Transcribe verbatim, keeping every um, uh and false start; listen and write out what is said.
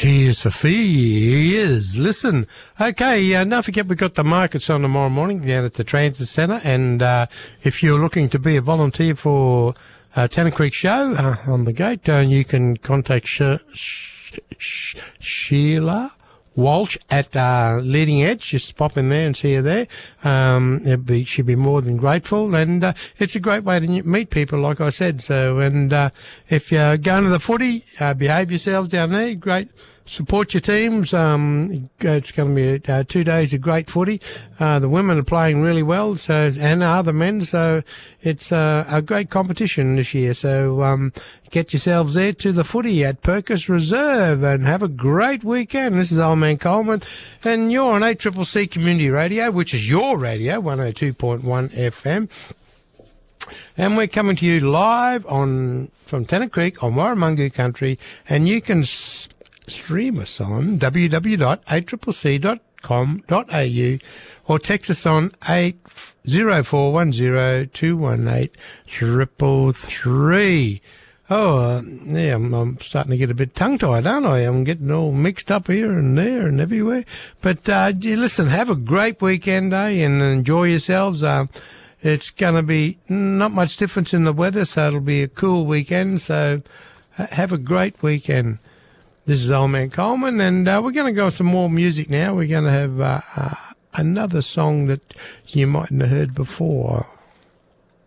Tears for Fears. Listen, okay, uh, don't forget we've got the markets on tomorrow morning down at the Transit Centre, and uh, if you're looking to be a volunteer for uh, Tennant Creek Show uh, on the gate, uh, you can contact Sh- Sh- Sh- Sheila Walsh at uh, Leading Edge. Just pop in there and see her there. Um, it'd be, she'd be more than grateful, and uh, it's a great way to meet people, like I said. So, and uh, if you're going to the footy, uh, behave yourselves down there. Great. Support your teams. Um, it's going to be uh, two days of great footy. Uh, the women are playing really well, so and are the men. So it's uh, a great competition this year. So um, get yourselves there to the footy at Perkins Reserve and have a great weekend. This is Old Man Coleman, and you're on A C C C Community Radio, which is your radio, one oh two point one F M. And we're coming to you live on from Tennant Creek on Warramungu Country, and you can s- stream us on w w w dot a c c c dot com dot a u or text us on eight zero four one zero two one eight triple three. Oh, uh, yeah, I'm, I'm starting to get a bit tongue-tied, aren't I? I'm getting all mixed up here and there and everywhere. But uh, you listen, have a great weekend, eh, and enjoy yourselves. Uh, it's going to be not much difference in the weather, so it'll be a cool weekend. So uh, have a great weekend. This is Old Man Coleman, and uh, we're going to go with some more music now. We're going to have uh, uh, another song that you mightn't have heard before.